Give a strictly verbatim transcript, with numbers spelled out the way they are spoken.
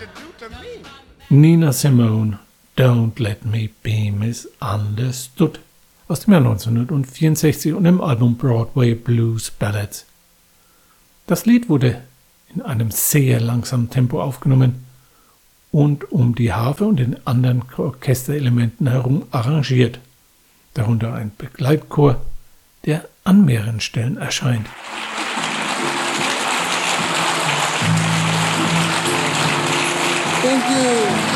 Nina Simone, Don't Let Me Be Misunderstood aus dem Jahr neunzehnhundertvierundsechzig und im Album Broadway Blues Ballads. Das Lied wurde in einem sehr langsamen Tempo aufgenommen und um die Harfe und den anderen Orchesterelementen herum arrangiert, darunter ein Begleitchor, der an mehreren Stellen erscheint. Thank you.